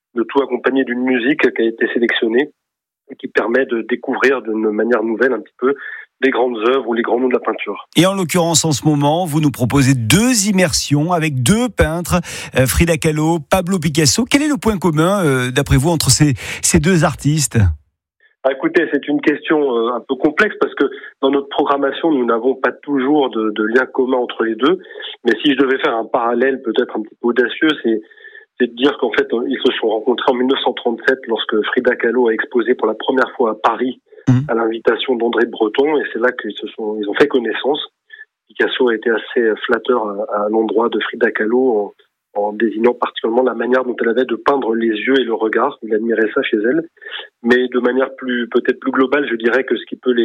le tout accompagné d'une musique qui a été sélectionnée et qui permet de découvrir d'une manière nouvelle un petit peu les grandes œuvres ou les grands noms de la peinture. Et en l'occurrence, en ce moment, vous nous proposez 2 immersions avec 2 peintres, Frida Kahlo, Pablo Picasso. Quel est le point commun, d'après vous, entre ces 2 artistes ? Écoutez, c'est une question un peu complexe parce que dans notre programmation, nous n'avons pas toujours de lien commun entre les deux. Mais si je devais faire un parallèle peut-être un petit peu audacieux, c'est de dire qu'en fait, ils se sont rencontrés en 1937 lorsque Frida Kahlo a exposé pour la première fois à Paris à l'invitation d'André Breton, et c'est là ils ont fait connaissance. Picasso a été assez flatteur à l'endroit de Frida Kahlo en désignant particulièrement la manière dont elle avait de peindre les yeux et le regard. Il admirait ça chez elle. Mais de manière peut-être plus globale, je dirais que ce qui peut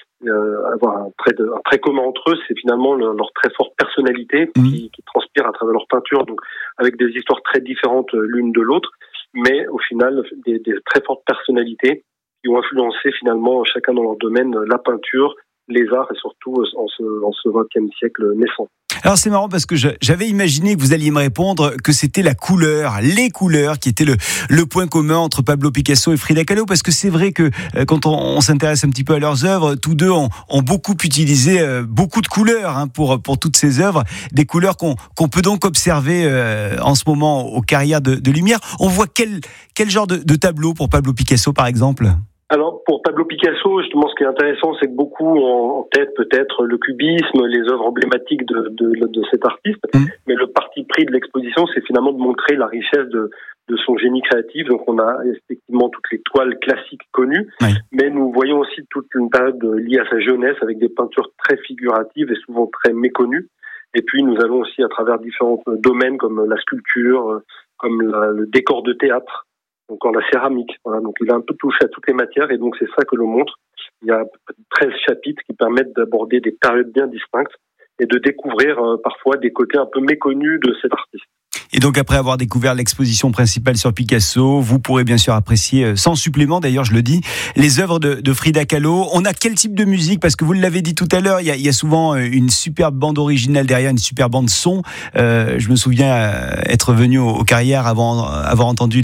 avoir un trait commun entre eux, c'est finalement leur très forte personnalité qui transpire à travers leur peinture, donc avec des histoires très différentes l'une de l'autre, mais au final des très fortes personnalités qui ont influencé finalement chacun dans leur domaine la peinture, les arts et surtout en ce XXe siècle naissant. Alors c'est marrant parce que j'avais imaginé que vous alliez me répondre que c'était les couleurs qui étaient le point commun entre Pablo Picasso et Frida Kahlo, parce que c'est vrai que quand on s'intéresse un petit peu à leurs œuvres, tous deux ont beaucoup utilisé beaucoup de couleurs pour toutes ces œuvres, des couleurs qu'on peut donc observer en ce moment aux carrières de lumière. On voit quel genre de tableau pour Pablo Picasso par exemple ? Alors, pour Pablo Picasso, justement, ce qui est intéressant, c'est que beaucoup ont en tête peut-être le cubisme, les œuvres emblématiques de cet artiste. Mais le parti pris de l'exposition, c'est finalement de montrer la richesse de son génie créatif. Donc, on a effectivement toutes les toiles classiques connues, mais nous voyons aussi toute une période liée à sa jeunesse avec des peintures très figuratives et souvent très méconnues. Et puis, nous allons aussi à travers différents domaines comme la sculpture, comme le décor de théâtre, encore la céramique. Voilà, donc il a un peu touché à toutes les matières et donc c'est ça que l'on montre. Il y a 13 chapitres qui permettent d'aborder des périodes bien distinctes et de découvrir parfois des côtés un peu méconnus de cet artiste. Et donc après avoir découvert l'exposition principale sur Picasso, vous pourrez bien sûr apprécier, sans supplément d'ailleurs je le dis, les œuvres de Frida Kahlo. On a quel type de musique ? Parce que vous l'avez dit tout à l'heure, il y a souvent une superbe bande originale derrière, une superbe bande son. Je me souviens être venu aux carrières avant avoir entendu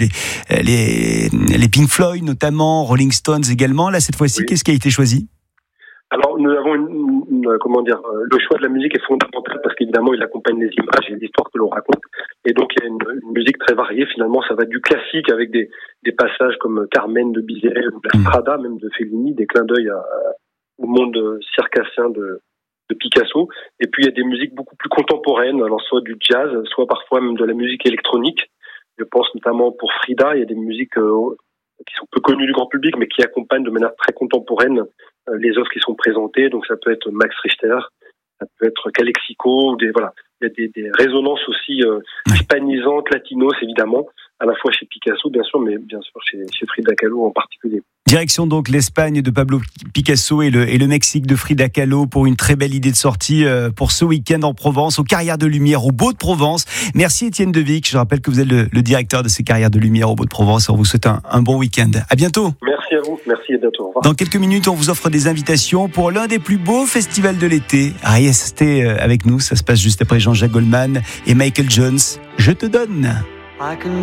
les Pink Floyd notamment, Rolling Stones également. Là cette fois-ci, Qu'est-ce qui a été choisi ? Alors, nous avons le choix de la musique est fondamental parce qu'évidemment, il accompagne les images et l'histoire que l'on raconte. Et donc, il y a une musique très variée. Finalement, ça va du classique avec des passages comme Carmen de Bizet ou la Strada, même de Fellini, des clins d'œil au monde circassien de Picasso. Et puis, il y a des musiques beaucoup plus contemporaines, alors soit du jazz, soit parfois même de la musique électronique. Je pense notamment pour Frida, il y a des musiques qui sont peu connues du grand public, mais qui accompagnent de manière très contemporaine les œuvres qui sont présentées. Donc ça peut être Max Richter, ça peut être Calexico, il y a des résonances aussi hispanisantes, latinos évidemment, à la fois chez Picasso bien sûr, mais bien sûr chez Frida Kahlo en particulier. Direction donc l'Espagne de Pablo Picasso et le Mexique de Frida Kahlo pour une très belle idée de sortie pour ce week-end en Provence, aux Carrières de Lumière, au Beau de Provence. Merci Étienne Devic, je rappelle que vous êtes le directeur de ces Carrières de Lumière au Beau de Provence. On vous souhaite un bon week-end. À bientôt. Merci à vous, merci et à bientôt. Au revoir. Dans quelques minutes, on vous offre des invitations pour l'un des plus beaux festivals de l'été. Restez avec nous, ça se passe juste après Jean-Jacques Goldman et Michael Jones. Je te donne.